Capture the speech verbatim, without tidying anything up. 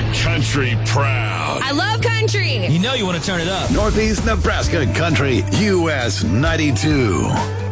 country proud. I love country. You know you want to turn it up. Northeast Nebraska Country, U S ninety-two.